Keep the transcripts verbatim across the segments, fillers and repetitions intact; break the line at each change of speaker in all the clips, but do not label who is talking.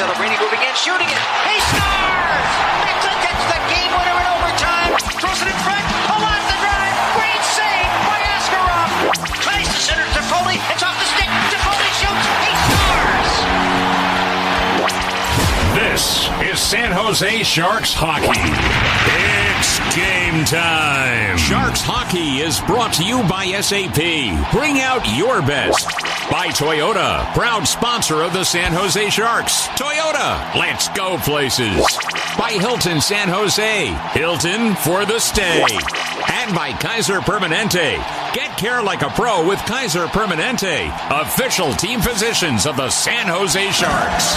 Celebrini moving in, shooting it. He scores! Mixon gets the game winner in overtime. Throws it in front. Pull off the drive. Great save by Askarov. Tries to center Toffoli. It's off the stick. Toffoli shoots. He scores!
This is San Jose Sharks hockey. It's game time. Sharks hockey is brought to you by S A P. Bring out your best. By Toyota, proud sponsor of the San Jose Sharks. Toyota, let's go places. By Hilton San Jose, Hilton for the stay. And by Kaiser Permanente. Get care like a pro with Kaiser Permanente, official team physicians of the San Jose Sharks.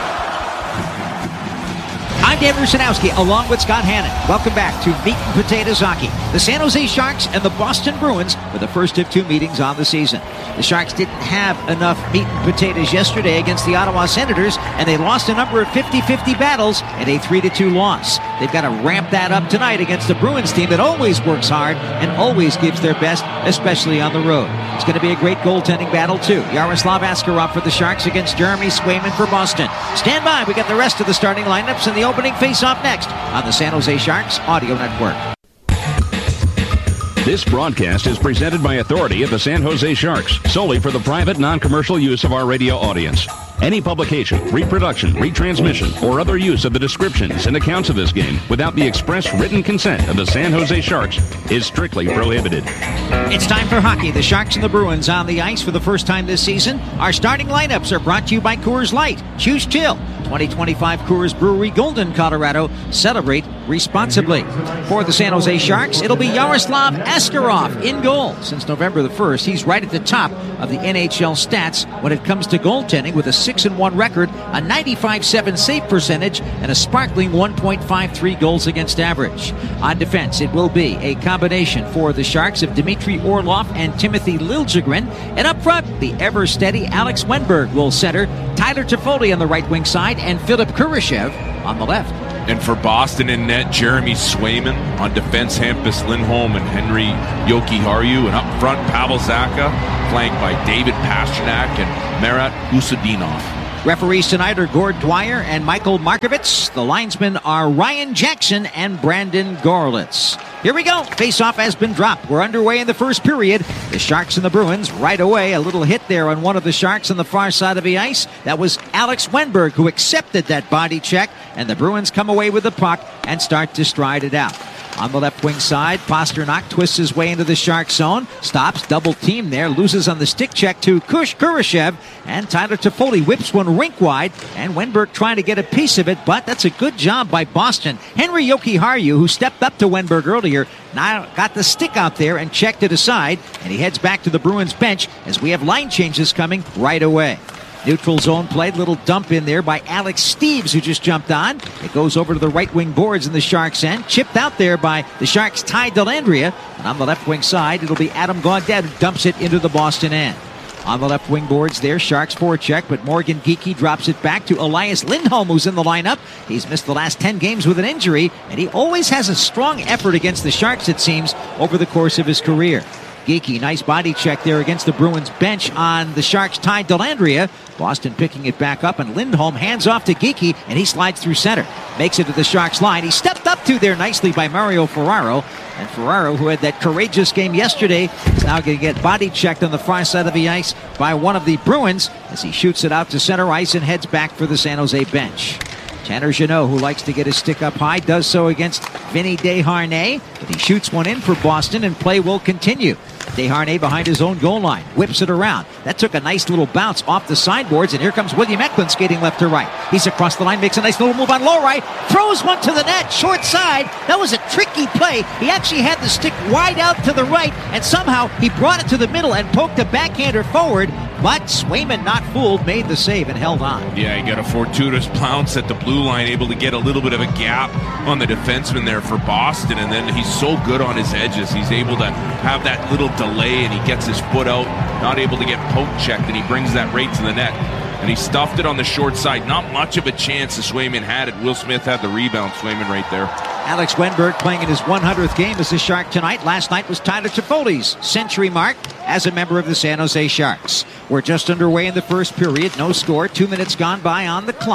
I'm Dan Rusanowski, along with Scott Hannon. Welcome back to Meat and Potatoes Hockey. The San Jose Sharks and the Boston Bruins were the first of two meetings on the season. The Sharks didn't have enough meat and potatoes yesterday against the Ottawa Senators, and they lost a number of fifty-fifty battles in a three to two loss. They've got to ramp that up tonight against the Bruins team that always works hard and always gives their best, especially on the road. It's going to be a great goaltending battle, too. Yaroslav Askarov for the Sharks against Jeremy Swayman for Boston. Stand by. We got the rest of the starting lineups and the opening face-off next on the San Jose Sharks Audio Network.
This broadcast is presented by authority of the San Jose Sharks, solely for the private, non-commercial use of our radio audience. Any publication, reproduction, retransmission, or other use of the descriptions and accounts of this game without the express written consent of the San Jose Sharks is strictly prohibited.
It's time for hockey. The Sharks and the Bruins on the ice for the first time this season. Our starting lineups are brought to you by Coors Light. Choose chill. twenty twenty-five Coors Brewery, Golden, Colorado. Celebrate responsibly. For the San Jose Sharks, it'll be Yaroslav Askarov in goal. Since November the first, he's right at the top of the N H L stats when it comes to goaltending, with a six and one record, a ninety-five seven save percentage, and a sparkling one point five three goals against average. On defense, it will be a combination for the Sharks of Dmitry Orlov and Timothy Liljegren. And up front, the ever-steady Alex Wenberg will center, Tyler Toffoli on the right wing side, and Philip Kurashev on the left.
And for Boston in net, Jeremy Swayman. On defense, Hampus Lindholm and Henry Jokiharju. And up front, Pavel Zacha, flanked by David Pastrnak and Marat Usadinov.
Referees tonight are Gord Dwyer and Michael Markovits. The linesmen are Ryan Jackson and Brandon Gorlitz. Here we go. Face-off has been dropped. We're underway in the first period. The Sharks and the Bruins right away. A little hit there on one of the Sharks on the far side of the ice. That was Alex Wenberg who accepted that body check. And the Bruins come away with the puck and start to stride it out. On the left wing side, Pastrnak twists his way into the Shark zone, stops, double team there, loses on the stick check to Kush Kurashev, and Tyler Toffoli whips one rink wide, and Wenberg trying to get a piece of it, but that's a good job by Boston. Henry Jokiharju, who stepped up to Wenberg earlier, now got the stick out there and checked it aside, and he heads back to the Bruins bench as we have line changes coming right away. Neutral zone play, little dump in there by Alex Steeves, who just jumped on. It goes over to the right wing boards in the Sharks' end. Chipped out there by the Sharks' Ty Dellandrea. And on the left wing side, it'll be Adam Gaudette who dumps it into the Boston end. On the left wing boards there, Sharks forecheck, but Morgan Geekie drops it back to Elias Lindholm, who's in the lineup. He's missed the last ten games with an injury, and he always has a strong effort against the Sharks, it seems, over the course of his career. Geekie, nice body check there against the Bruins bench on the Sharks' Ty Dellandrea. Boston picking it back up, and Lindholm hands off to Geekie, and he slides through center. Makes it to the Sharks line. He stepped up to there nicely by Mario Ferraro. And Ferraro, who had that courageous game yesterday, is now going to get body checked on the far side of the ice by one of the Bruins as he shoots it out to center ice and heads back for the San Jose bench. Tanner Jeannot, who likes to get his stick up high, does so against Vinny Desharnais, but he shoots one in for Boston, and play will continue. Desharnais behind his own goal line, whips it around. That took a nice little bounce off the sideboards, and here comes William Eklund skating left to right. He's across the line, makes a nice little move on low right, throws one to the net, short side. That was a tricky play. He actually had the stick wide out to the right, and somehow he brought it to the middle and poked a backhander forward, but Swayman, not fooled, made the save and held on.
Yeah, he got a fortuitous bounce at the blue line, able to get a little bit of a gap on the defenseman there for Boston, and then he's so good on his edges. He's able to have that little delay, and he gets his foot out, not able to get poke checked, and he brings that right to the net. And he stuffed it on the short side. Not much of a chance that Swayman had it. Will Smith had the rebound. Swayman right there.
Alex Wenberg playing in his one hundredth game as a Shark tonight. Last night was Tyler Toffoli's century mark as a member of the San Jose Sharks. We're just underway in the first period. No score. Two minutes gone by on the clock.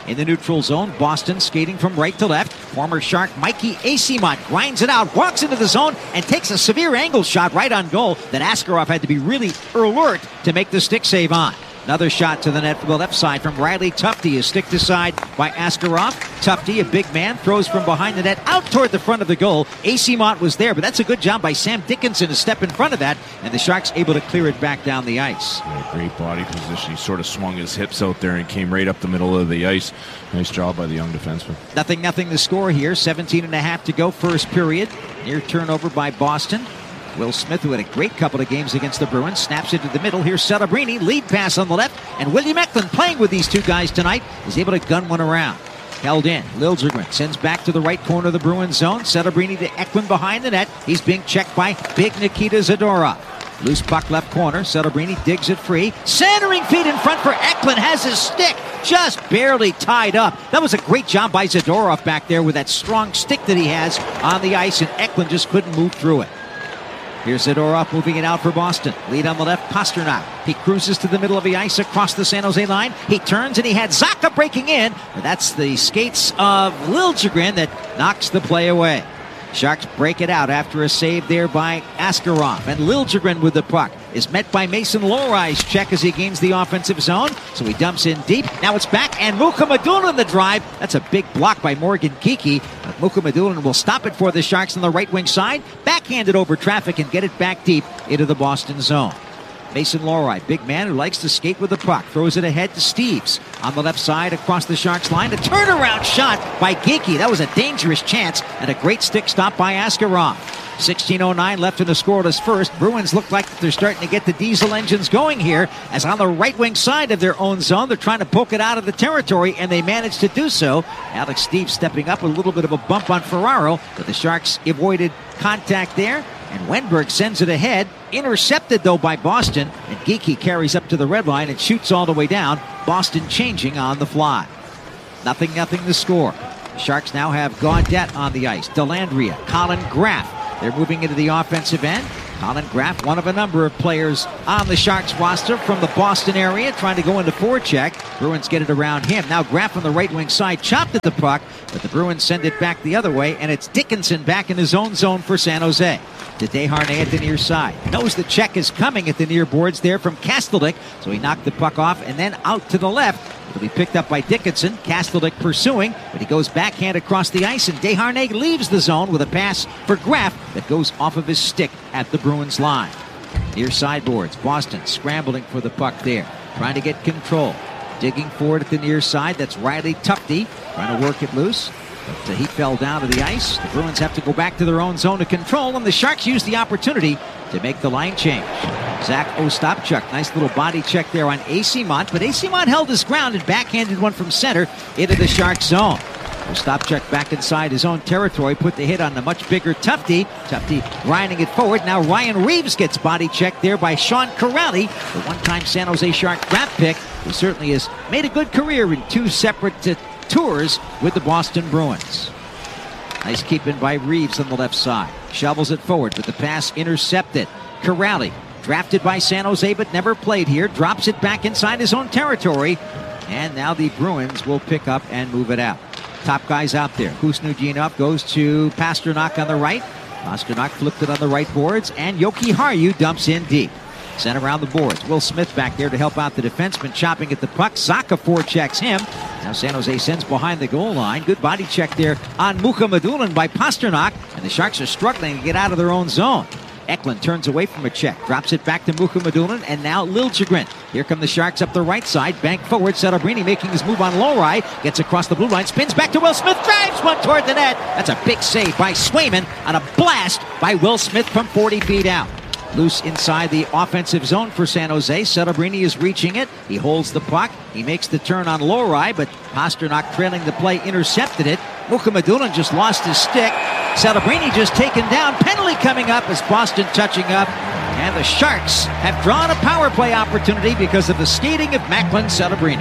In the neutral zone, Boston skating from right to left. Former Shark Mikey Eyssimont grinds it out, walks into the zone, and takes a severe angle shot right on goal that Askarov had to be really alert to make the stick save on. Another shot to the net from the left side from Riley Tufte is sticked aside by Askarov. Tufte, a big man, throws from behind the net out toward the front of the goal. Eyssimont was there, but that's a good job by Sam Dickinson to step in front of that, and the Sharks able to clear it back down the ice.
Yeah, great body position. He sort of swung his hips out there and came right up the middle of the ice. Nice job by the young defenseman.
Nothing, nothing to score here. seventeen and a half to go, first period. Near turnover by Boston. Will Smith, who had a great couple of games against the Bruins, snaps into the middle. Here's Celebrini, lead pass on the left, and William Eklund, playing with these two guys tonight, is able to gun one around. Held in. Liljegren sends back to the right corner of the Bruins zone. Celebrini to Eklund behind the net. He's being checked by big Nikita Zadorov. Loose puck left corner. Celebrini digs it free. Centering feet in front for Eklund. Has his stick just barely tied up. That was a great job by Zadorov back there with that strong stick that he has on the ice, and Eklund just couldn't move through it. Here's Zadorov moving it out for Boston. Lead on the left, Pasternak. He cruises to the middle of the ice across the San Jose line. He turns and he had Zacha breaking in, but that's the skates of Liljegren that knocks the play away. Sharks break it out after a save there by Askarov. And Liljegren with the puck is met by Mason Lohrei's check as he gains the offensive zone. So he dumps in deep. Now it's back, and Mukhamadullin the drive. That's a big block by Morgan Geekie. But Mukhamadullin will stop it for the Sharks on the right wing side. Backhand it over traffic and get it back deep into the Boston zone. Mason Lohrei, big man who likes to skate with the puck, throws it ahead to Steeves. On the left side across the Sharks line, a turnaround shot by Geekie. That was a dangerous chance and a great stick stop by Askarov. sixteen oh nine left in the scoreless first. Bruins look like they're starting to get the diesel engines going here, as on the right wing side of their own zone, they're trying to poke it out of the territory, and they managed to do so. Alex Steeves stepping up with a little bit of a bump on Ferraro, but the Sharks avoided contact there. And Wenberg sends it ahead, intercepted though by Boston, and Geekie carries up to the red line and shoots all the way down. Boston changing on the fly. Nothing, nothing to score. The Sharks now have Gaudette on the ice. Dellandrea, Colin Graff. They're moving into the offensive end. Colin Graff, one of a number of players on the Sharks roster from the Boston area, trying to go into forecheck. Bruins get it around him. Now Graff on the right wing side chopped at the puck, but the Bruins send it back the other way, and it's Dickinson back in his own zone for San Jose. To Desharnais at the near side. Knows the check is coming at the near boards there from Kasteldyk, so he knocked the puck off and then out to the left. It'll be picked up by Dickinson. Kasteldyk pursuing, but he goes backhand across the ice, and Desharnais leaves the zone with a pass for Graff that goes off of his stick at the Bruins line. Near sideboards, Boston scrambling for the puck there, trying to get control. Digging forward at the near side, that's Riley Tufte, trying to work it loose. But uh, he fell down to the ice. The Bruins have to go back to their own zone to control, and the Sharks use the opportunity to make the line change. Zach Ostapchuk, nice little body check there on Eyssimont, but Eyssimont held his ground and backhanded one from center into the Sharks zone. Ostapchuk back inside his own territory, put the hit on the much bigger Tufte. Tufte grinding it forward. Now Ryan Reeves gets body checked there by Sean Corrali, the one-time San Jose Shark draft pick, who certainly has made a good career in two separate uh, tours with the Boston Bruins. Nice keeping by Reeves on the left side. Shovels it forward, but the pass intercepted. Corrali, drafted by San Jose but never played here, drops it back inside his own territory. And now the Bruins will pick up and move it out. Top guys out there. Kusnudinov goes to Pasternak on the right. Pasternak flipped it on the right boards, and Yoki Haru dumps in deep. Sent around the boards. Will Smith back there to help out the defenseman, chopping at the puck. Zacha forechecks him. Now San Jose sends behind the goal line. Good body check there on Mukhamadullin by Pasternak, and the Sharks are struggling to get out of their own zone. Eklund turns away from a check, drops it back to Mukhamadullin, and now Liljegren. Here come the Sharks up the right side, bank forward. Celebrini making his move on Lohrei, gets across the blue line, spins back to Will Smith, drives one toward the net. That's a big save by Swayman on a blast by Will Smith from forty feet out. Loose inside the offensive zone for San Jose. Celebrini is reaching it. He holds the puck. He makes the turn on Lohrei, but Pasternak trailing the play intercepted it. Mukhamadullin just lost his stick. Celebrini just taken down. Penalty coming up as Boston touching up. And the Sharks have drawn a power play opportunity because of the skating of Macklin Celebrini.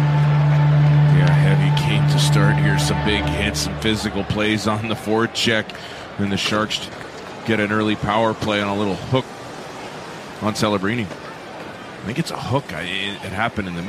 Yeah, heavy came to start here. Some big hits, some physical plays on the forecheck. And the Sharks get an early power play on a little hook on Celebrini. I think it's a hook. I, it, it happened in the middle.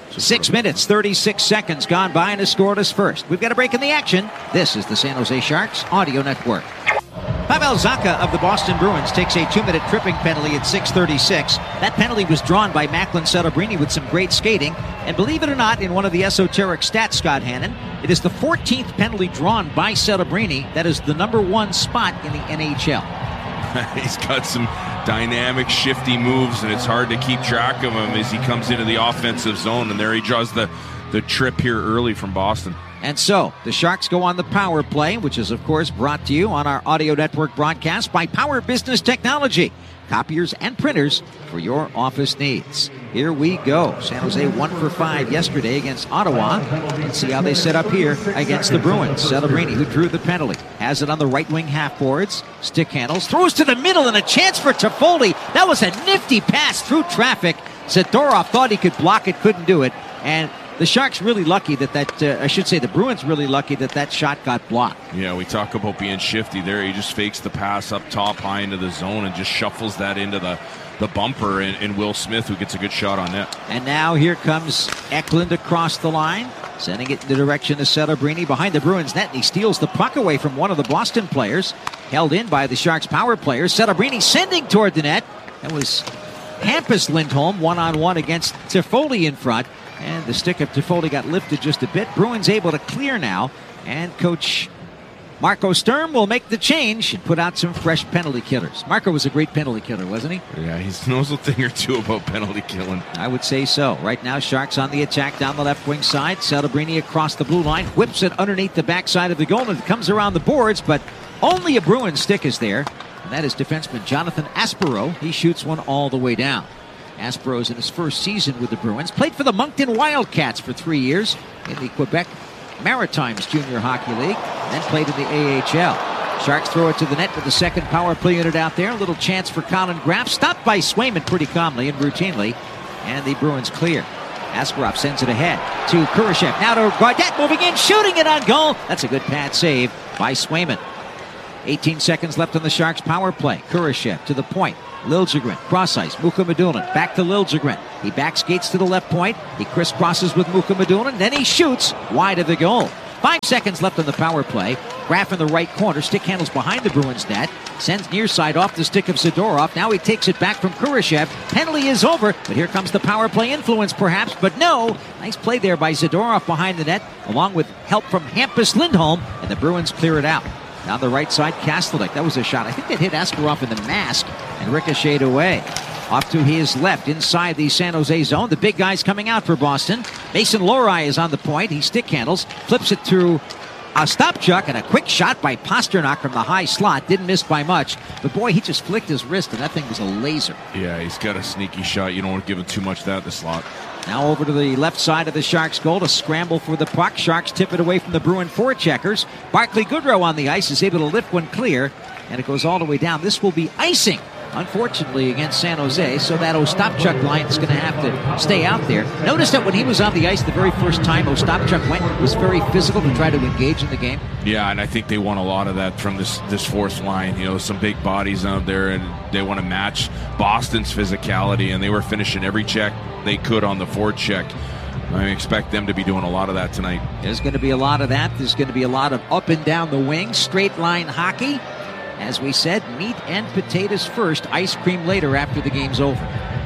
Six minutes, thirty-six seconds gone by and a scoreless first. We've got a break in the action. This is the San Jose Sharks Audio Network. Pavel Zacha of the Boston Bruins takes a two-minute tripping penalty at six thirty-six. That penalty was drawn by Macklin Celebrini with some great skating. And believe it or not, in one of the esoteric stats, Scott Hannon, it is the fourteenth penalty drawn by Celebrini. That is the number one spot in the N H L.
He's got some dynamic, shifty moves, and it's hard to keep track of him as he comes into the offensive zone. And there he draws the, the trip here early from Boston.
And so, the Sharks go on the power play, which is, of course, brought to you on our Audio Network broadcast by Power Business Technology. Copiers and printers for your office needs. Here we go. San Jose one for five yesterday against Ottawa. Let's see how they set up here against the Bruins. Celebrini, who drew the penalty, has it on the right wing half boards. Stick handles, throws to the middle, and a chance for Toffoli. That was a nifty pass through traffic. Zadorov thought he could block it, couldn't do it. And the Sharks really lucky that that, uh, I should say the Bruins really lucky that that shot got blocked.
Yeah, we talk about being shifty there. He just fakes the pass up top high into the zone and just shuffles that into the, the bumper and, and Will Smith, who gets a good shot on net.
And now here comes Eklund across the line, sending it in the direction of Celebrini behind the Bruins net, and he steals the puck away from one of the Boston players, held in by the Sharks power players. Celebrini sending toward the net. That was Hampus Lindholm one-on-one against Toffoli in front. And the stick of Toffoli got lifted just a bit. Bruins able to clear now. And Coach Marco Sturm will make the change and put out some fresh penalty killers. Marco was a great penalty killer, wasn't he?
Yeah, he knows a thing or two about penalty killing.
I would say so. Right now, Sharks on the attack down the left wing side. Celebrini across the blue line. Whips it underneath the backside of the goal. And it comes around the boards, but only a Bruins stick is there. And that is defenseman Jonathan Aspero. He shoots one all the way down. Aspero's in his first season with the Bruins. Played for the Moncton Wildcats for three years in the Quebec Maritimes Junior Hockey League, then played in the A H L. Sharks throw it to the net with the second power play unit out there. A little chance for Colin Graff. Stopped by Swayman pretty calmly and routinely. And the Bruins clear. Askarov sends it ahead to Kurashev. Now to Gaudette moving in, shooting it on goal. That's a good pad save by Swayman. eighteen seconds left on the Sharks power play. Kurashev to the point. Liljegren, cross ice, Mukhamadullin, back to Liljegren. He back skates to the left point. He crisscrosses with Mukhamadullin, then he shoots wide of the goal. Five seconds left on the power play. Graff in the right corner, stick handles behind the Bruins net. Sends near side off the stick of Zadorov. Now he takes it back from Kurashev. Penalty is over, but here comes the power play influence perhaps, but no. Nice play there by Zadorov behind the net, along with help from Hampus Lindholm, and the Bruins clear it out. Down the right side, Kastelik. That was a shot. I think that hit Askarov in the mask and ricocheted away. Off to his left, inside the San Jose zone. The big guy's coming out for Boston. Mason Lohrei is on the point. He stick handles, flips it through Ostapchuk, and a quick shot by Pasternak from the high slot. Didn't miss by much. But boy, he just flicked his wrist, and that thing was a laser.
Yeah, he's got a sneaky shot. You don't want to give him too much of that in the slot.
Now over to the left side of the Sharks goal to scramble for the puck. Sharks tip it away from the Bruin forecheckers. Barclay Goodrow on the ice is able to lift one clear, and it goes all the way down. This will be icing, unfortunately, against San Jose, so that Ostapchuk line is going to have to stay out there. Notice that when he was on the ice the very first time Ostapchuk went, it was very physical to try to engage in the game.
Yeah, and I think they want a lot of that from this this fourth line. You know, some big bodies out there, and they want to match Boston's physicality, and they were finishing every check they could on the forecheck. I expect them to be doing a lot of that tonight.
There's going to be a lot of that. There's going to be a lot of up and down the wing, straight line hockey. As we said, meat and potatoes first, ice cream later after the game's over.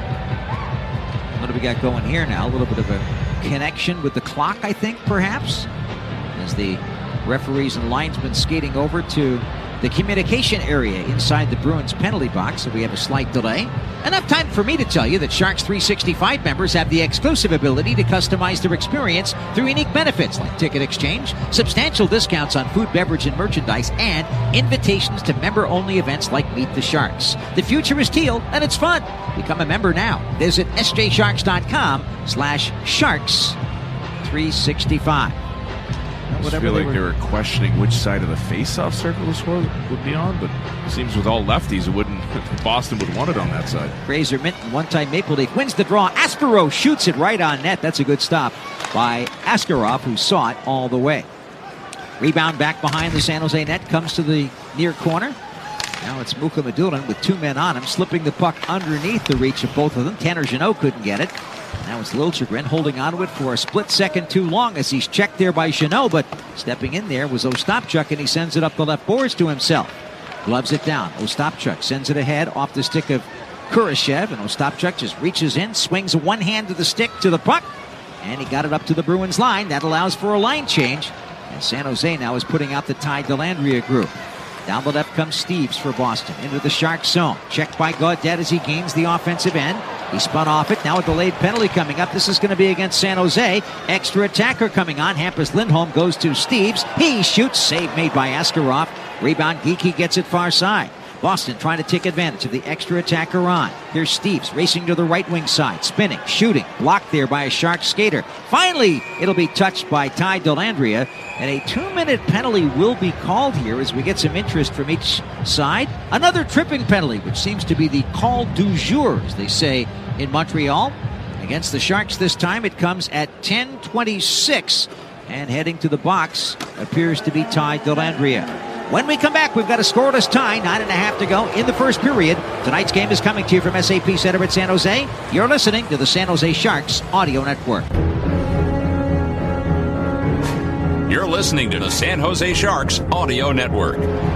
What do we got going here now? A little bit of a connection with the clock, I think, perhaps, as the referees and linesmen skating over to the communication area inside the Bruins penalty box, so we have a slight delay. Enough time for me to tell you that Sharks three sixty-five members have the exclusive ability to customize their experience through unique benefits like ticket exchange, substantial discounts on food, beverage, and merchandise, and invitations to member-only events like Meet the Sharks. The future is teal, and it's fun. Become a member now. Visit sjsharks.com slash sharks 365.
I just feel like they were questioning which side of the face-off circle this would be on, but it seems with all lefties, it wouldn't. Boston would want it on that side.
Fraser Minton, one-time Maple Leaf, wins the draw. Aspero shoots it right on net. That's a good stop by Askarov, who saw it all the way. Rebound back behind the San Jose net, comes to the near corner. Now it's Mukhamadullin with two men on him, slipping the puck underneath the reach of both of them. Tanner Jeannot couldn't get it. That was Liljegren holding onto it for a split second too long as he's checked there by Jeannot, but stepping in there was Ostapchuk, and he sends it up the left boards to himself. Gloves it down. Ostapchuk sends it ahead off the stick of Kurashev, and Ostapchuk just reaches in, swings one hand to the stick to the puck, and he got it up to the Bruins line. That allows for a line change, and San Jose now is putting out the Ty Dellandrea group. Down the left comes Steeves for Boston into the Sharks zone. Checked by Gaudette as he gains the offensive end. He spun off it. Now a delayed penalty coming up. This is going to be against San Jose. Extra attacker coming on. Hampus Lindholm goes to Steeves. He shoots. Save made by Askarov. Rebound. Geekie gets it far side. Boston trying to take advantage of the extra attacker on. Here's Steeves racing to the right wing side. Spinning. Shooting. Blocked there by a Sharks skater. Finally, it'll be touched by Ty Dellandrea. And a two-minute penalty will be called here as we get some interest from each side. Another tripping penalty, which seems to be the call du jour, as they say in Montreal. Against the Sharks this time, it comes at ten twenty-six. And heading to the box appears to be Ty Dellandrea. When we come back, we've got a scoreless tie, nine and a half to go in the first period. Tonight's game is coming to you from S A P Center at San Jose. You're listening to the San Jose Sharks Audio Network.
You're listening to the San Jose Sharks Audio Network.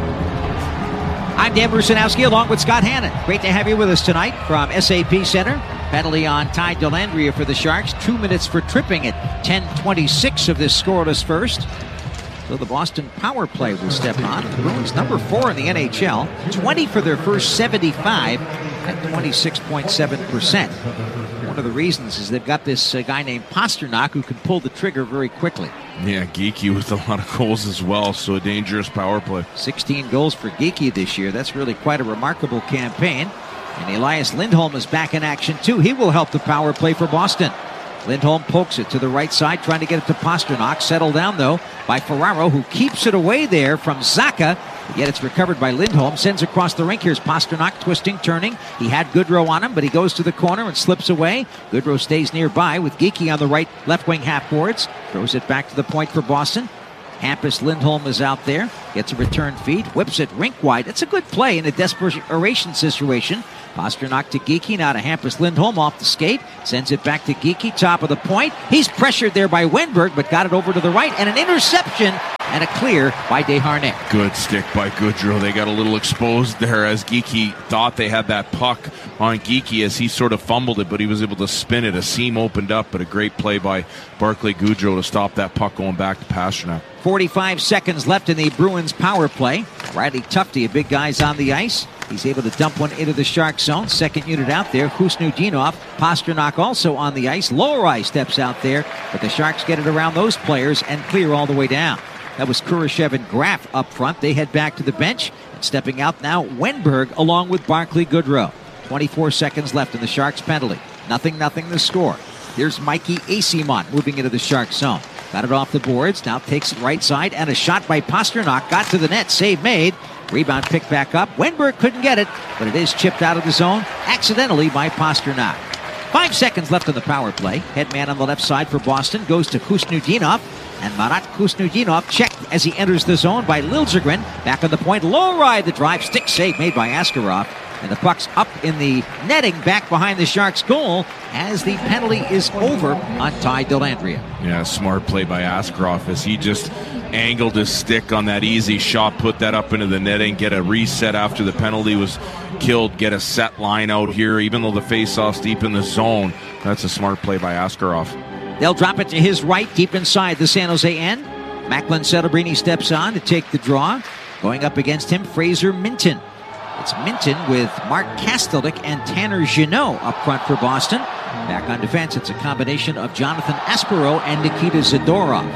I'm Dan Brusinowski along with Scott Hannon. Great to have you with us tonight from S A P Center. Penalty on Ty Dellandrea for the Sharks. Two minutes for tripping at ten twenty-six of this scoreless first. So the Boston power play will step on. The Bruins number four in the N H L. twenty for their first seventy-five at twenty-six point seven percent. One of the reasons is they've got this uh, guy named Pasternak who can pull the trigger very quickly.
Yeah, Geekie with a lot of goals as well, so a dangerous power play.
sixteen goals for Geekie this year. That's really quite a remarkable campaign. And Elias Lindholm is back in action too. He will help the power play for Boston. Lindholm pokes it to the right side, trying to get it to Pasternak. Settled down, though, by Ferraro, who keeps it away there from Zacha. Yet it's recovered by Lindholm. Sends across the rink. Here's Pasternak twisting, turning. He had Goodrow on him, but he goes to the corner and slips away. Goodrow stays nearby with Geekie on the right left wing half boards. Throws it back to the point for Boston. Hampus Lindholm is out there. Gets a return feed. Whips it rink wide. It's a good play in a desperation situation. Pasternak to Geekie, now to Hampus Lindholm off the skate. Sends it back to Geekie, top of the point. He's pressured there by Wenberg, but got it over to the right. And an interception and a clear by Desharnais.
Good stick by Goodrow. They got a little exposed there as Geekie thought they had that puck on Geekie as he sort of fumbled it, but he was able to spin it. A seam opened up, but a great play by Barclay Goodrow to stop that puck going back to Pasternak.
forty-five seconds left in the Bruins power play. Riley Tufte, a big guy's on the ice. He's able to dump one into the Shark zone. Second unit out there. Khusnutdinov. Pasternak also on the ice. Lohrei steps out there, but the Sharks get it around those players and clear all the way down. That was Kurashev and Graf up front. They head back to the bench. And stepping out now, Wenberg along with Barclay Goodrow. twenty-four seconds left in the Sharks penalty. Nothing, nothing the score. Here's Mikey Eyssimont moving into the Shark zone. Got it off the boards. Now takes it right side. And a shot by Pasternak. Got to the net. Save made. Rebound picked back up. Wenberg couldn't get it, but it is chipped out of the zone accidentally by Pasternak. Five seconds left on the power play. Head man on the left side for Boston goes to Khusnutdinov. And Marat Khusnutdinov checked as he enters the zone by Liljegren. Back on the point. Lohrei, the drive. Stick save made by Askarov. And the puck's up in the netting back behind the Sharks' goal as the penalty is over on Ty Dellandrea.
Yeah, smart play by Askarov as he just angled his stick on that easy shot, put that up into the netting, get a reset after the penalty was killed, get a set line out here, even though the face-off's deep in the zone. That's a smart play by Askarov.
They'll drop it to his right, deep inside the San Jose end. Macklin Celebrini steps on to take the draw. Going up against him, Fraser Minton. It's Minton with Mark Kastelik and Tanner Jeannot up front for Boston. Back on defense, it's a combination of Jonathan Aspero and Nikita Zadorov.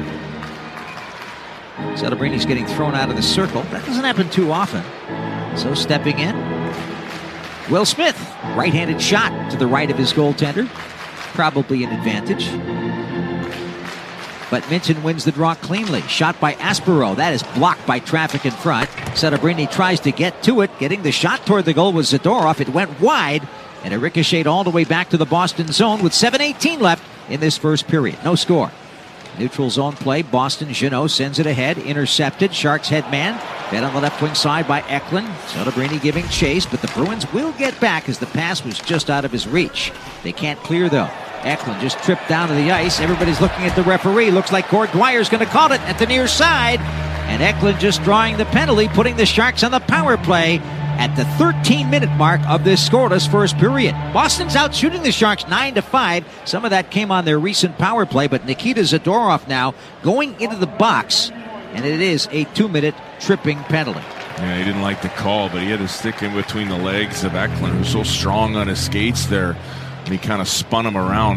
Celebrini's getting thrown out of the circle. That doesn't happen too often. So stepping in, Will Smith. Right-handed shot to the right of his goaltender. Probably an advantage. But Minton wins the draw cleanly. Shot by Aspero. That is blocked by traffic in front. Celebrini tries to get to it. Getting the shot toward the goal was Zadorov. It went wide, and it ricocheted all the way back to the Boston zone with seven eighteen left in this first period. No score. Neutral zone play. Boston. Jeannot sends it ahead. Intercepted. Sharks head man. Fed on the left wing side by Eklund. Celebrini giving chase, but the Bruins will get back as the pass was just out of his reach. They can't clear, though. Eklund just tripped down to the ice. Everybody's looking at the referee. Looks like Gord Dwyer's going to call it at the near side. And Eklund just drawing the penalty, putting the Sharks on the power play at the thirteen-minute mark of this scoreless first period. Boston's out shooting the Sharks nine to five. Some of that came on their recent power play, but Nikita Zadorov now going into the box, and it is a two-minute tripping penalty.
Yeah, he didn't like the call, but he had to stick in between the legs of Eklund, who's so strong on his skates there, and he kind of spun him around.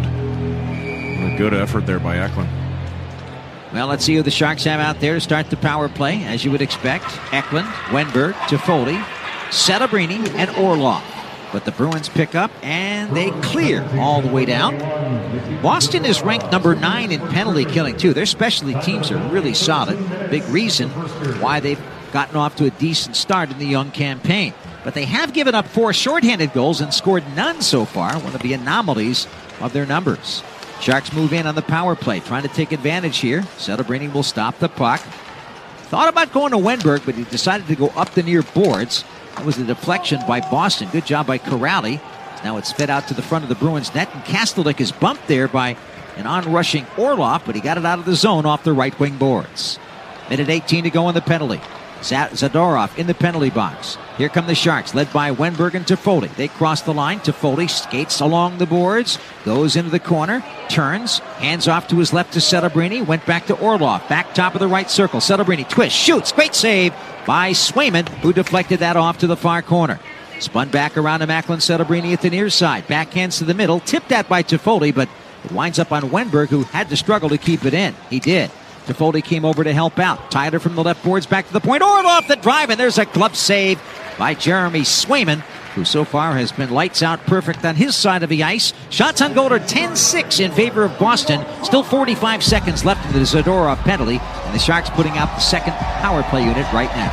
A good effort there by Eklund.
Well, let's see who the Sharks have out there to start the power play, as you would expect. Eklund, Wenberg, Toffoli, Celebrini, and Orlov. But the Bruins pick up, and they clear all the way down. Boston is ranked number nine in penalty killing, too. Their specialty teams are really solid. Big reason why they've gotten off to a decent start in the young campaign. But they have given up four shorthanded goals and scored none so far, one of the anomalies of their numbers. Sharks move in on the power play, trying to take advantage here. Celebrini will stop the puck. Thought about going to Wenberg, but he decided to go up the near boards. That was a deflection by Boston. Good job by Corrali. Now it's fed out to the front of the Bruins net, and Kastelik is bumped there by an on-rushing Orlov, but he got it out of the zone off the right wing boards. Minute eighteen to go in the penalty. Zadorov in the penalty box. Here come the Sharks, led by Wenberg and Toffoli. They cross the line. Toffoli skates along the boards, goes into the corner, turns, hands off to his left to Celebrini, went back to Orlov, back top of the right circle. Celebrini twists, shoots, great save by Swayman, who deflected that off to the far corner. Spun back around to Macklin Celebrini at the near side. Backhands to the middle, tipped that by Toffoli, but it winds up on Wenberg, who had to struggle to keep it in. He did. Toffoli came over to help out. Tyler from the left boards back to the point. Orlov the drive, and there's a glove save by Jeremy Swayman, who so far has been lights out perfect on his side of the ice. Shots on goal are ten six in favor of Boston. Still forty-five seconds left in the Zadorov penalty, and the Sharks putting out the second power play unit right now.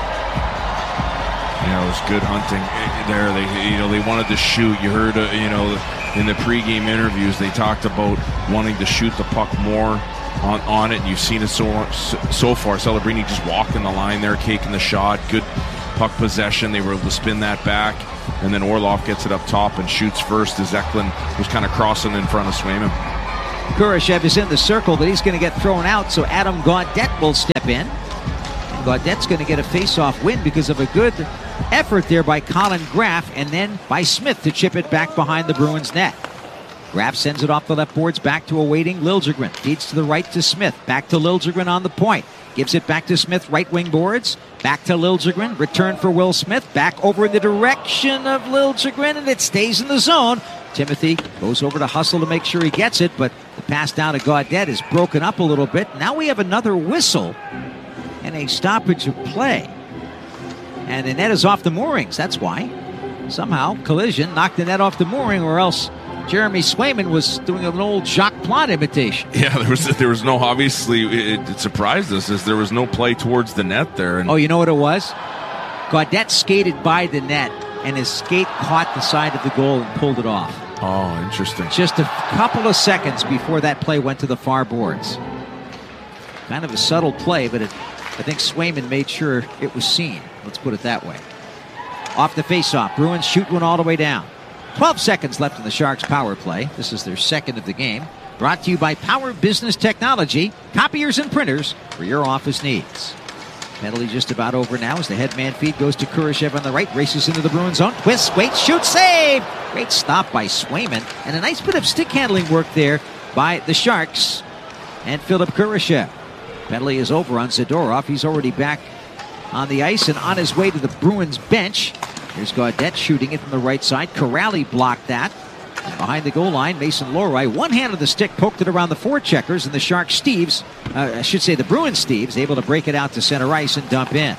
Yeah, it was good hunting there. They, you know, they wanted to shoot. You heard, uh, you know, in the pregame interviews, they talked about wanting to shoot the puck more on, on it. And you've seen it so so far. Celebrini just walking the line there, taking the shot. Good puck possession. They were able to spin that back, and then Orlov gets it up top and shoots first as Eklund was kind of crossing in front of Swayman.
Kurashev is in the circle, but he's going to get thrown out, so Adam Gaudette will step in. Gaudette's going to get a face-off win because of a good effort there by Colin Graff, and then by Smith to chip it back behind the Bruins net. Graff sends it off the left boards back to a waiting Liljegren. Feeds to the right to Smith. Back to Liljegren on the point. Gives it back to Smith, right wing boards. Back to Liljegren. Return for Will Smith. Back over in the direction of Liljegren, and it stays in the zone. Timothy goes over to hustle to make sure he gets it, but the pass down to Gaudette is broken up a little bit. Now we have another whistle and a stoppage of play. And the net is off the moorings. That's why. Somehow, collision knocked the net off the mooring, or else Jeremy Swayman was doing an old Jacques Plante imitation.
Yeah, there was there was no, obviously, it, it surprised us as there was no play towards the net there. And
oh, you know what it was? Gaudette skated by the net, and his skate caught the side of the goal and pulled it off.
Oh, interesting.
Just a couple of seconds before that play went to the far boards. Kind of a subtle play, but it, I think Swayman made sure it was seen. Let's put it that way. Off the faceoff, Bruins shoot one all the way down. twelve seconds left in the Sharks power play. This is their second of the game. Brought to you by Power Business Technology, copiers and printers for your office needs. Penalty just about over now as the headman feed goes to Kurashev on the right, races into the Bruins zone. Twist, wait, shoot, save! Great stop by Swayman, and a nice bit of stick handling work there by the Sharks and Philip Kurashev. Penalty is over on Zadorov. He's already back on the ice and on his way to the Bruins bench. Here's Gaudette shooting it from the right side. Corrali blocked that. And behind the goal line, Mason Lohrei, one hand of the stick, poked it around the forecheckers, and the Sharks Steves, uh, I should say the Bruins Steves, able to break it out to center ice and dump in.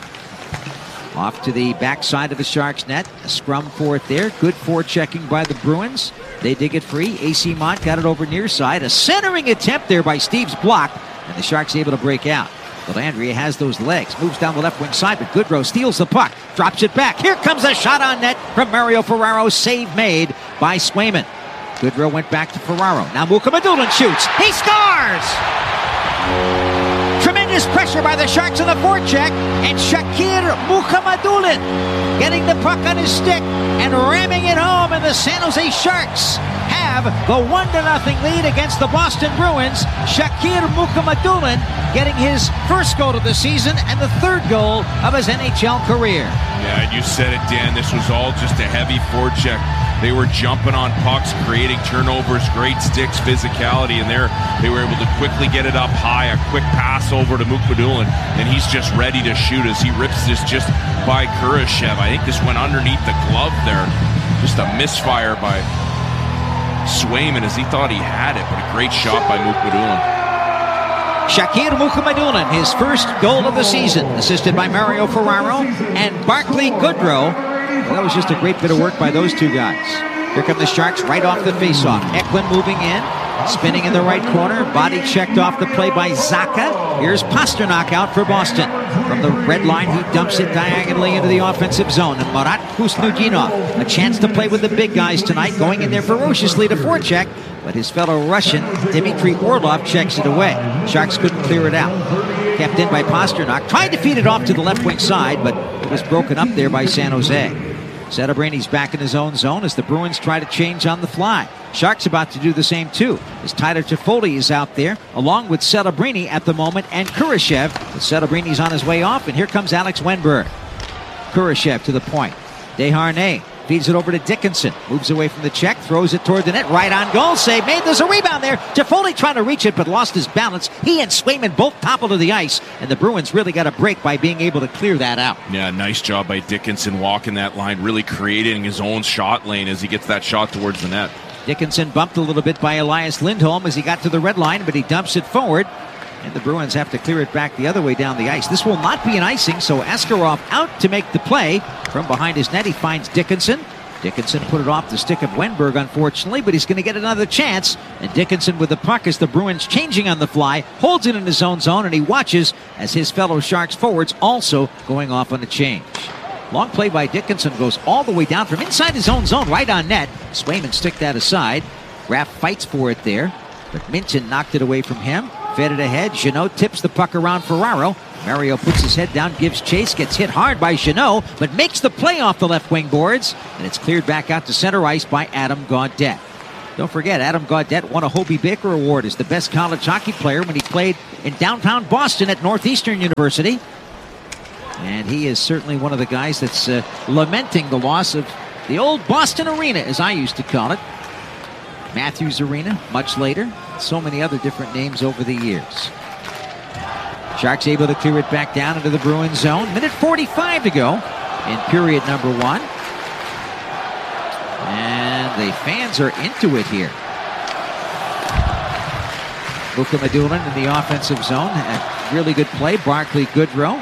Off to the backside of the Sharks net. A scrum for it there. Good forechecking by the Bruins. They dig it free. A C Mont got it over near side. A centering attempt there by Steves blocked, and the Sharks able to break out. Dellandrea has those legs, moves down the left wing side, but Goodrow steals the puck, drops it back. Here comes a shot on net from Mario Ferraro, save made by Swayman. Goodrow went back to Ferraro. Now Mukhamadullin shoots. He scores! Tremendous pressure by the Sharks on the forecheck, and Shakir Mukhamadullin getting the puck on his stick and ramming it home, and the San Jose Sharks have the one to nothing lead against the Boston Bruins. Shakir Mukhamadullin getting his first goal of the season and the third goal of his N H L career.
Yeah, and you said it, Dan. This was all just a heavy forecheck. They were jumping on pucks, creating turnovers, great sticks, physicality, and there they were able to quickly get it up high. A quick pass over to Mukhamadullin, and he's just ready to shoot as he rips this just by Kurashev. I think this went underneath the glove there. Just a misfire by Swayman as he thought he had it, but a great shot by Mukhamadullin.
Shakir Mukhamadullin, his first goal of the season, assisted by Mario Ferraro and Barclay Goodrow. Well, that was just a great bit of work by those two guys. Here come the Sharks right off the faceoff. Eklund moving in, spinning in the right corner. Body checked off the play by Zacha. Here's Pasternak out for Boston. From the red line, he dumps it diagonally into the offensive zone. And Marat Kusnudinov, a chance to play with the big guys tonight, going in there ferociously to forecheck. But his fellow Russian, Dmitry Orlov, checks it away. Sharks couldn't clear it out. Kept in by Pasternak. Tried to feed it off to the left wing side, but it was broken up there by San Jose. Settebrini back in his own zone as the Bruins try to change on the fly. Sharks about to do the same too, as Tyler Toffoli is out there, along with Settebrini at the moment, and Kurashev. But Settebrini's on his way off, and here comes Alex Wenberg. Kurashev to the point. Desharnais feeds it over to Dickinson. Moves away from the check, throws it toward the net. Right on goal, save made. There's a rebound there. Toffoli trying to reach it, but lost his balance. He and Swayman both toppled to the ice, and the Bruins really got a break by being able to clear that out.
Yeah, nice job by Dickinson walking that line, really creating his own shot lane as he gets that shot towards the net.
Dickinson bumped a little bit by Elias Lindholm as he got to the red line, but he dumps it forward. And the Bruins have to clear it back the other way down the ice. This will not be an icing, so Askarov out to make the play. From behind his net, he finds Dickinson. Dickinson put it off the stick of Wenberg, unfortunately, but he's going to get another chance. And Dickinson with the puck as the Bruins changing on the fly, holds it in his own zone, and he watches as his fellow Sharks forwards also going off on a change. Long play by Dickinson goes all the way down from inside his own zone, right on net. Swayman stick that aside. Raff fights for it there, but Minton knocked it away from him. Fed it ahead. Jeannot tips the puck around Ferraro. Mario puts his head down, gives chase, gets hit hard by Jeannot, but makes the play off the left wing boards, and it's cleared back out to center ice by Adam Gaudette. Don't forget, Adam Gaudette won a Hobey Baker Award as the best college hockey player when he played in downtown Boston at Northeastern University. And he is certainly one of the guys that's uh, lamenting the loss of the old Boston Arena, as I used to call it. Matthews Arena, much later. So many other different names over the years. Sharks able to clear it back down into the Bruins zone. Minute forty-five to go in period number one. And the fans are into it here. Mukhamadullin in the offensive zone. A really good play. Barclay Goodrow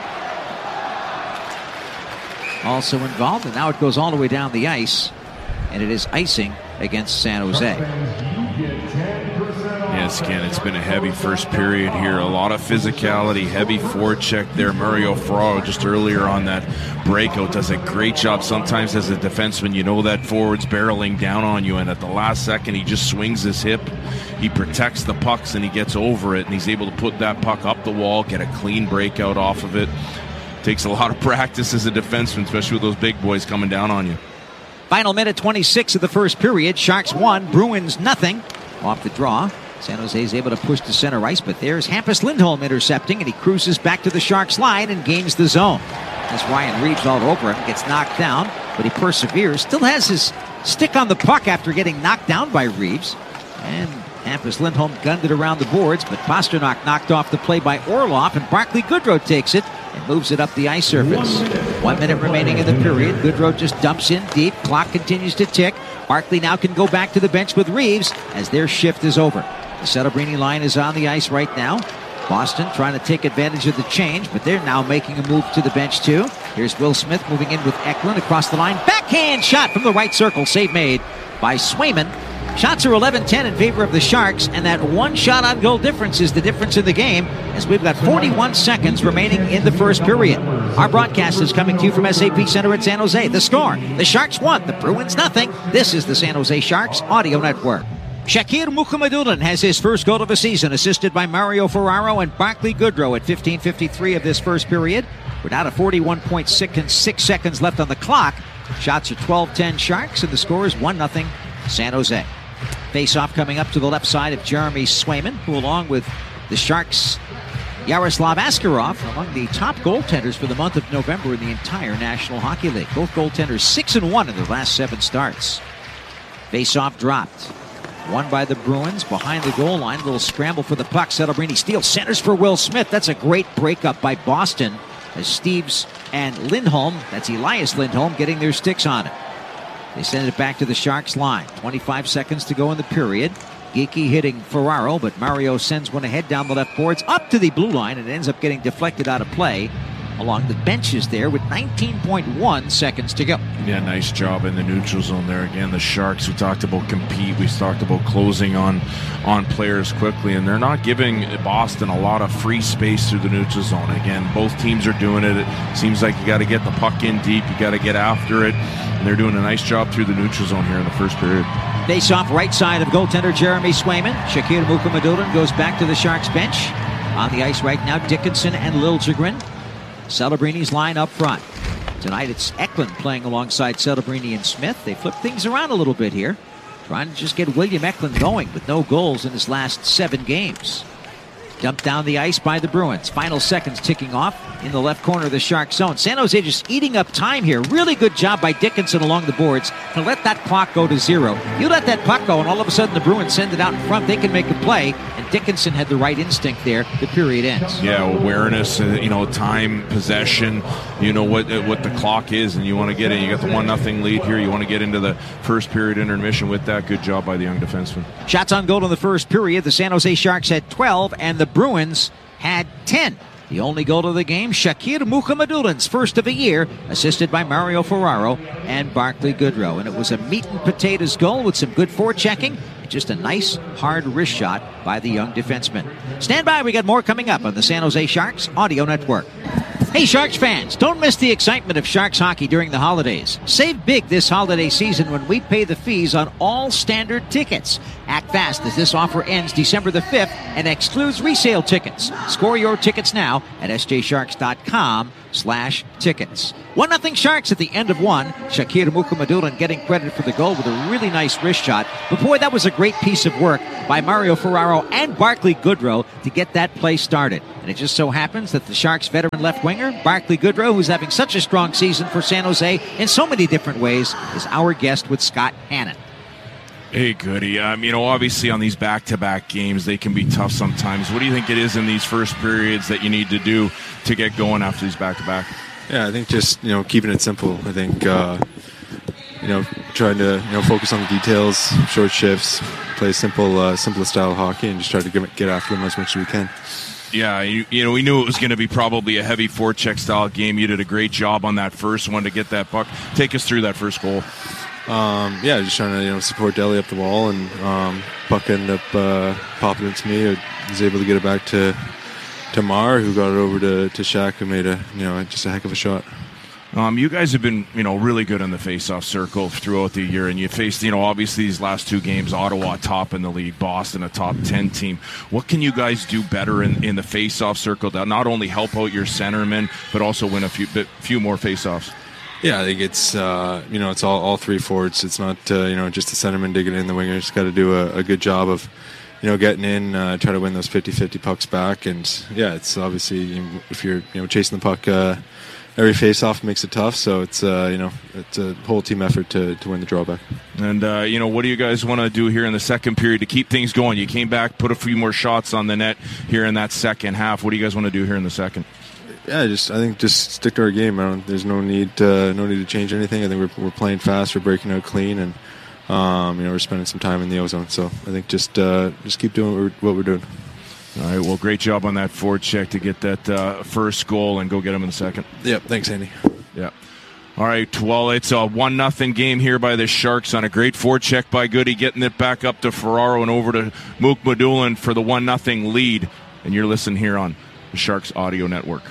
also involved. And now it goes all the way down the ice. And it is icing against San Jose.
Yes, Ken, it's been a heavy first period here. A lot of physicality, heavy forecheck there. Mario Ferraro just earlier on that breakout does a great job. Sometimes as a defenseman, you know that forward's barreling down on you, and at the last second, he just swings his hip. He protects the pucks, and he gets over it, and he's able to put that puck up the wall, get a clean breakout off of it. Takes a lot of practice as a defenseman, especially with those big boys coming down on you.
Final minute twenty-six of the first period. Sharks one, Bruins nothing. Off the draw. San Jose is able to push to center ice, but there's Hampus Lindholm intercepting, and he cruises back to the Sharks line and gains the zone. As Ryan Reeves all over him, gets knocked down, but he perseveres. Still has his stick on the puck after getting knocked down by Reeves. And Hampus Lindholm gunned it around the boards, but Pasternak knocked off the play by Orlov, and Barclay Goodrow takes it and moves it up the ice surface. One minute remaining in the period. Goodrow just dumps in deep. Clock continues to tick. Barclay now can go back to the bench with Reeves as their shift is over. The Settebrini line is on the ice right now. Boston trying to take advantage of the change, but they're now making a move to the bench too. Here's Will Smith moving in with Eklund across the line. Backhand shot from the right circle. Save made by Swayman. Shots are eleven ten in favor of the Sharks, and that one shot on goal difference is the difference in the game, as we've got forty-one seconds remaining in the first period. Our broadcast is coming to you from S A P Center in San Jose. The score, the Sharks one, the Bruins nothing. This is the San Jose Sharks Audio Network. Shakir Mukhamadullin has his first goal of the season, assisted by Mario Ferraro and Barclay Goodrow at fifteen fifty-three of this first period. We're down to forty-one point six seconds left on the clock. Shots are twelve ten Sharks, and the score is one nothing San Jose. Face-off coming up to the left side of Jeremy Swayman, who along with the Sharks' Yaroslav Askarov, among the top goaltenders for the month of November in the entire National Hockey League. Both goaltenders six and one in their last seven starts. Face-off dropped. Won by the Bruins behind the goal line. A little scramble for the puck. Celebrini steals, centers for Will Smith. That's a great breakup by Boston as Steeves and Lindholm, that's Elias Lindholm, getting their sticks on it. They send it back to the Sharks line. twenty-five seconds to go in the period. Geekie hitting Ferraro, but Mario sends one ahead down the left boards up to the blue line and ends up getting deflected out of play along the benches there with nineteen point one seconds to go.
Yeah, nice job in the neutral zone there. Again, the Sharks, we talked about compete, we talked about closing on on players quickly, and they're not giving Boston a lot of free space through the neutral zone. Again, both teams are doing it. It seems like you got to get the puck in deep, you got to get after it, and they're doing a nice job through the neutral zone here in the first period.
Face-off right side of goaltender Jeremy Swayman. Shakir Mukhamadullin goes back to the Sharks bench. On the ice right now, Dickinson and Liljegren. Celebrini's line up front. Tonight it's Eklund playing alongside Celebrini and Smith. They flip things around a little bit here, trying to just get William Eklund going with no goals in his last seven games. Dumped down the ice by the Bruins. Final seconds ticking off in the left corner of the Shark zone. San Jose just eating up time here. Really good job by Dickinson along the boards to let that clock go to zero. You let that puck go and all of a sudden the Bruins send it out in front. They can make a play, and Dickinson had the right instinct there. The period ends.
Yeah, awareness, uh, you know, time, possession, you know what uh, what the clock is, and you want to get in. You got the one nothing lead here. You want to get into the first period intermission with that. Good job by the young defenseman.
Shots on goal in the first period. The San Jose Sharks had twelve, and the Bruins had ten. The only goal of the game, Shakir Mukhamadulin's first of the year, assisted by Mario Ferraro and Barclay Goodrow. And it was a meat and potatoes goal with some good forechecking and just a nice, hard wrist shot by the young defenseman. Stand by, we got more coming up on the San Jose Sharks Audio Network. Hey, Sharks fans, don't miss the excitement of Sharks hockey during the holidays. Save big this holiday season when we pay the fees on all standard tickets. Act fast as this offer ends December the fifth and excludes resale tickets. Score your tickets now at s j sharks dot com slash tickets. one nothing Sharks at the end of one. Shakir Mukhamadullin getting credit for the goal with a really nice wrist shot. But boy, that was a great piece of work by Mario Ferraro and Barclay Goodrow to get that play started. And it just so happens that the Sharks veteran left winger, Barclay Goodrow, who's having such a strong season for San Jose in so many different ways, is our guest with Scott Hannon.
Hey, Goody. Um, you know, obviously on these back-to-back games, they can be tough sometimes. What do you think it is in these first periods that you need to do to get going after these back-to-back?
Yeah, I think just, you know, keeping it simple. I think, uh, you know, trying to, you know, focus on the details, short shifts, play simple, uh, simple style hockey, and just try to get, get after them as much as we can.
Yeah, you, you know, we knew it was going to be probably a heavy forecheck style game. You did a great job on that first one to get that puck. Take us through that first goal.
Um, yeah, just trying to, you know, support Deli up the wall, and um, puck ended up uh, popping into me. I was able to get it back to to Mar, who got it over to to Shaq, who made a, you know, just a heck of a shot.
Um, you guys have been, you know, really good on the face-off circle throughout the year, and you faced, you know, obviously these last two games, Ottawa top in the league, Boston a top ten team. What can you guys do better in, in the face-off circle to not only help out your centermen, but also win a few bit, few more face-offs?
Yeah, I think it's, uh, you know, it's all, all three forwards. It's not, uh, you know, just the centerman digging in the wingers. Got to do a, a good job of, you know, getting in, uh, try to win those fifty-fifty pucks back. And, yeah, it's obviously, if you're, you know, chasing the puck uh, every face-off makes it tough. So it's, uh, you know, it's a whole team effort to, to win the drawback. And, uh, you know, what do you guys want to do here in the second period to keep things going? You came back, put a few more shots on the net here in that second half. What do you guys want to do here in the second? Yeah, just I think just stick to our game. I don't, there's no need to, no need to change anything. I think we're we're playing fast, we're breaking out clean, and um, you know, we're spending some time in the ozone. So I think just uh, just keep doing what we're, what we're doing. All right. Well, great job on that forecheck to get that uh, first goal and go get him in the second. Yep. Thanks, Andy. Yeah. All right. Well, it's a one nothing game here by the Sharks on a great forecheck by Goody, getting it back up to Ferraro and over to Mukhamadullin for the one nothing lead. And you're listening here on the Sharks Audio Network.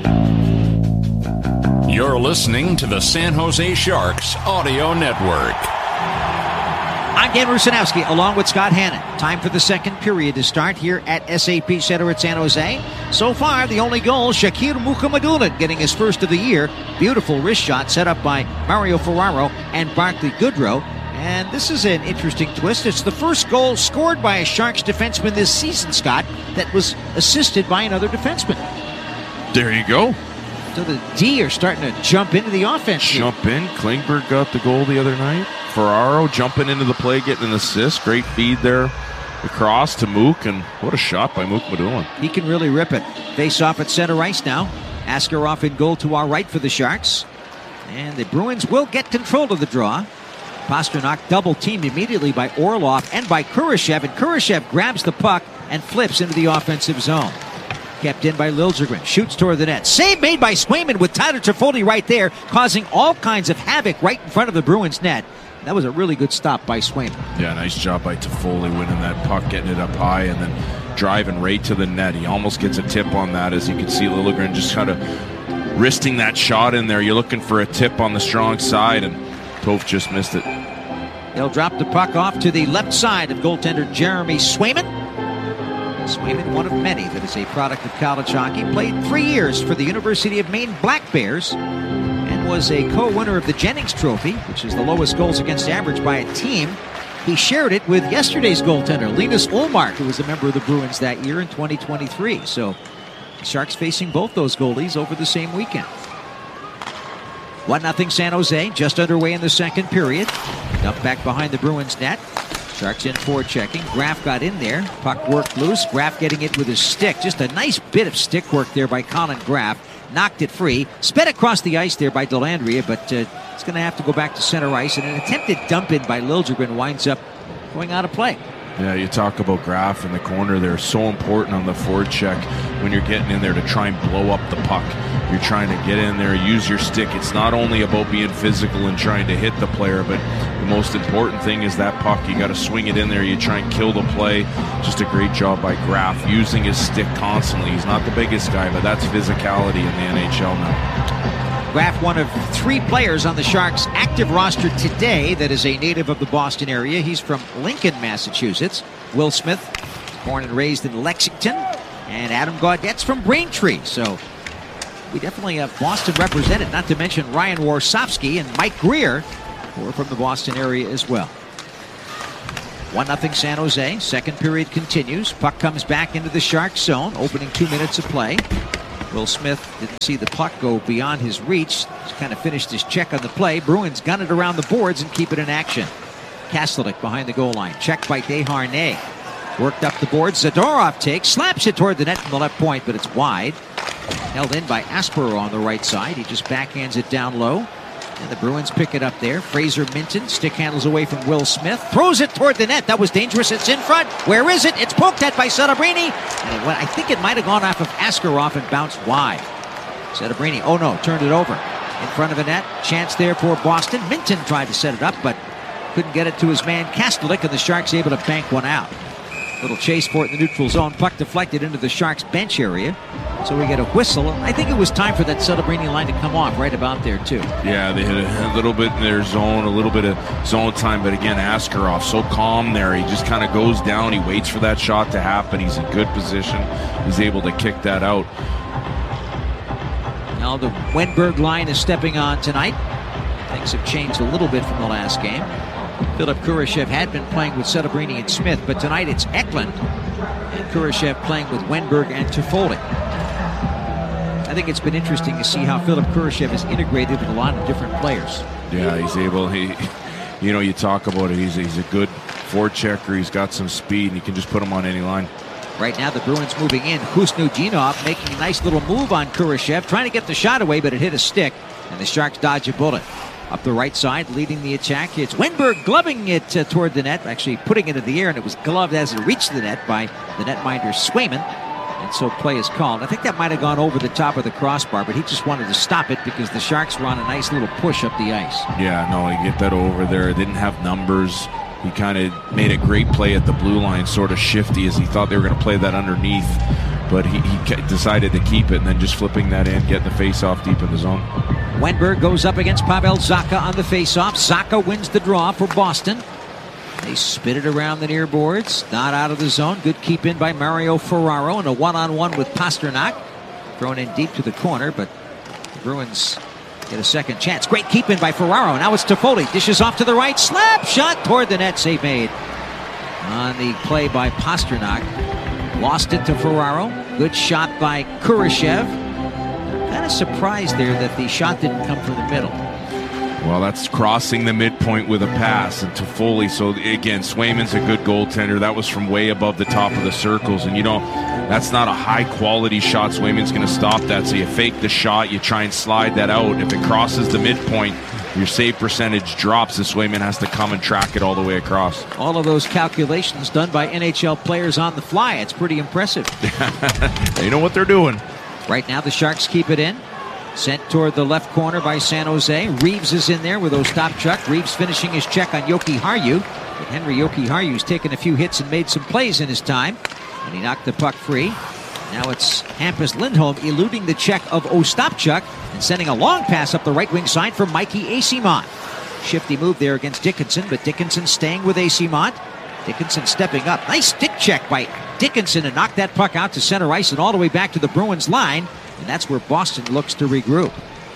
You're listening to the San Jose Sharks Audio Network.
I'm Dan Rusanowski along with Scott Hannon. Time for the second period to start here at S A P Center at San Jose. So far, the only goal, Shakir Mukhamadullin getting his first of the year. Beautiful wrist shot set up by Mario Ferraro and Barclay Goodrow. And this is an interesting twist. It's the first goal scored by a Sharks defenseman this season, Scott, that was assisted by another defenseman.
There you go.
So the D are starting to jump into the offense.
Jump in. Klingberg got the goal the other night. Ferraro jumping into the play, getting an assist. Great feed there across to Mook, and what a shot by Mook Madulin.
He can really rip it. Face off at center ice now. Askarov in goal to our right for the Sharks. And the Bruins will get control of the draw. Pastrnak double teamed immediately by Orlov and by Kurashev, and Kurashev grabs the puck and flips into the offensive zone. Kept in by Liljegren, shoots toward the net. Save made by Swayman with Tyler Toffoli right there, causing all kinds of havoc right in front of the Bruins net. That was a really good stop by Swayman.
Yeah, nice job by Toffoli winning that puck, getting it up high, and then driving right to the net. He almost gets a tip on that, as you can see Liljegren just kind of wristing that shot in there. You're looking for a tip on the strong side, and Toff just missed it.
They'll drop the puck off to the left side of goaltender Jeremy Swayman. Swayman, one of many that is a product of college hockey, played three years for the University of Maine Black Bears and was a co-winner of the Jennings Trophy, which is the lowest goals against average by a team. He shared it with yesterday's goaltender, Linus Ullmark, who was a member of the Bruins that year in twenty twenty-three. So the Sharks facing both those goalies over the same weekend. one nothing San Jose, just underway in the second period. Dumped back behind the Bruins net. Sharks in forward checking. Graf got in there. Puck worked loose. Graf getting it with his stick. Just a nice bit of stick work there by Colin Graf. Knocked it free. Sped across the ice there by Dellandrea, but uh, it's going to have to go back to center ice. And an attempted dump in by Liljegren winds up going out of play.
Yeah, you talk about Graf in the corner there. So important on the forward check when you're getting in there to try and blow up the puck. You're trying to get in there, use your stick. It's not only about being physical and trying to hit the player, but the most important thing is that puck. You got to swing it in there. You try and kill the play. Just a great job by Graf, using his stick constantly. He's not the biggest guy, but that's physicality in the N H L now.
Graf, one of three players on the Sharks' active roster today that is a native of the Boston area. He's from Lincoln, Massachusetts. Will Smith, born and raised in Lexington. And Adam Gaudette's from Braintree. So we definitely have Boston represented, not to mention Ryan Warsofsky and Mike Greer, who are from the Boston area as well. one nothing San Jose. Second period continues. Puck comes back into the Sharks zone, opening two minutes of play. Will Smith didn't see the puck go beyond his reach. Just kind of finished his check on the play. Bruins gun it around the boards and keep it in action. Kastelnik behind the goal line. Checked by Desharnais. Worked up the boards. Zadorov takes, slaps it toward the net from the left point, but it's wide. Held in by Aspero on the right side. He just backhands it down low. And the Bruins pick it up there. Fraser Minton stick handles away from Will Smith. Throws it toward the net. That was dangerous. It's in front. Where is it? It's poked at by Celebrini. And it went, I think it might have gone off of Askarov and bounced wide. Celebrini, oh no, turned it over. In front of the net. Chance there for Boston. Minton tried to set it up, but couldn't get it to his man Kastelnik, and the Sharks able to bank one out. Little chase for it in the neutral zone. Puck deflected into the Sharks bench area. So we get a whistle. I think it was time for that Celebrini line to come off right about there, too.
Yeah, they hit a little bit in their zone, a little bit of zone time. But again, Askarov, so calm there. He just kind of goes down. He waits for that shot to happen. He's in good position. He's able to kick that out.
Now the Wenberg line is stepping on tonight. Things have changed a little bit from the last game. Philip Kurashev had been playing with Celebrini and Smith, but tonight it's Eklund and Kurashev playing with Wenberg and Toffoli. I think it's been interesting to see how Philip Kurashev has integrated with a lot of different players.
Yeah, he's able, he, you know, you talk about it, he's, he's a good forechecker, he's got some speed, and you can just put him on any line.
Right now the Bruins moving in. Khusnutdinov making a nice little move on Kurashev, trying to get the shot away, but it hit a stick, and the Sharks dodge a bullet. Up the right side, leading the attack. It's Wenberg gloving it uh, toward the net, actually putting it in the air, and it was gloved as it reached the net by the netminder Swayman. And so play is called. I think that might have gone over the top of the crossbar, but he just wanted to stop it because the Sharks were on a nice little push up the ice.
Yeah, no, he get that over there. Didn't have numbers. He kind of made a great play at the blue line, sort of shifty, as he thought they were going to play that underneath. But he, he decided to keep it, and then just flipping that in, getting the face-off deep in the zone.
Wenberg goes up against Pavel Zacha on the face-off. Zacha wins the draw for Boston. They spit it around the near boards. Not out of the zone. Good keep in by Mario Ferraro, and a one-on-one with Pastrnak. Thrown in deep to the corner, but the Bruins get a second chance. Great keep in by Ferraro. Now it's Toffoli. Dishes off to the right. Slap shot toward the net. Save made on the play by Pastrnak. Lost it to Ferraro. Good shot by Kurashev. Kind of surprised there that the shot didn't come from the middle.
Well, that's crossing the midpoint with a pass and Toffoli. So again, Swayman's a good goaltender. That was from way above the top of the circles, and you know that's not a high quality shot. Swayman's going to stop that. So you fake the shot, you try and slide that out. If it crosses the midpoint, your save percentage drops. And Swayman has to come and track it all the way across.
All of those calculations done by N H L players on the fly. It's pretty impressive.
They know what they're doing.
Right now, the Sharks keep it in. Sent toward the left corner by San Jose. Reeves is in there with Ostapchuk. Reeves finishing his check on Yoki Harju. But Henry Yoki Harju's taken a few hits and made some plays in his time. And he knocked the puck free. Now it's Hampus Lindholm eluding the check of Ostapchuk and sending a long pass up the right wing side for Mikey Eyssimont. Shifty move there against Dickinson, but Dickinson staying with Eyssimont. Dickinson stepping up. Nice stick check by Dickinson to knock that puck out to center ice and all the way back to the Bruins line. And that's where Boston looks to regroup.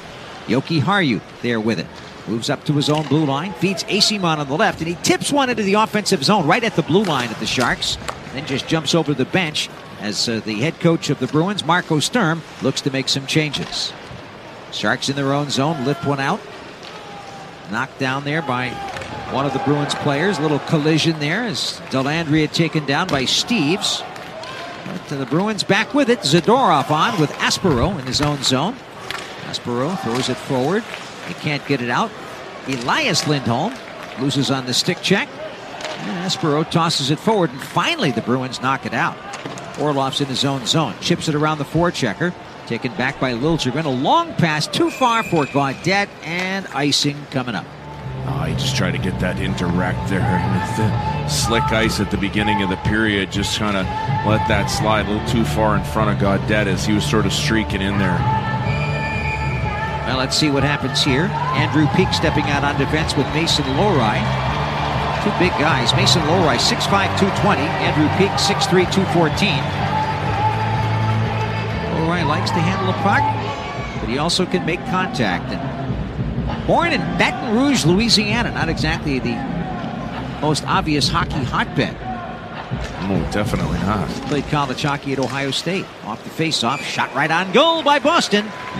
Yoki Harju there with it. Moves up to his own blue line. Feeds Eyssimont on the left. And he tips one into the offensive zone right at the blue line of the Sharks. Then just jumps over the bench as uh, the head coach of the Bruins, Marco Sturm, looks to make some changes. Sharks in their own zone. Lift one out. Knocked down there by one of the Bruins players. A little collision there as Dellandrea taken down by Steeves. But the Bruins back with it. Zadorov on with Aspero in his own zone. Aspero throws it forward. He can't get it out. Elias Lindholm loses on the stick check. And Aspero tosses it forward. And finally the Bruins knock it out. Orlov's in his own zone. Chips it around the forechecker. Taken back by Liljegren. A long pass too far for Gaudette. And icing coming up.
Oh, he just tried to get that indirect there. The slick ice at the beginning of the period just kind of let that slide a little too far in front of Gaudette as he was sort of streaking in there.
Well, let's see what happens here. Andrew Peak stepping out on defense with Mason Lohrei. Two big guys. Mason Lohrei, six five, two twenty. Andrew Peak, six three, two fourteen. Lohrei likes to handle a puck, but he also can make contact. And born in Baton Rouge, Louisiana. Not exactly the most obvious hockey hotbed.
Oh, definitely not.
Played college hockey at Ohio State. Off the face-off. Shot right on goal by Boston.